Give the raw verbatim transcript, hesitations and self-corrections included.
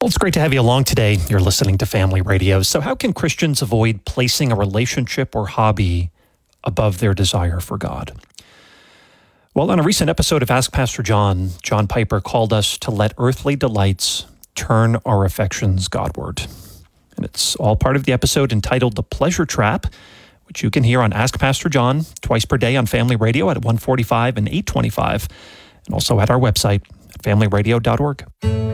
It's great to have you along today. You're listening to Family Radio. So how can Christians avoid placing a relationship or hobby above their desire for God? Well, on a recent episode of Ask Pastor John, John Piper called us to let earthly delights turn our affections Godward. And it's all part of the episode entitled The Pleasure Trap, which you can hear on Ask Pastor John twice per day on Family Radio at one forty-five and eight twenty-five, and also at our website at family radio dot org.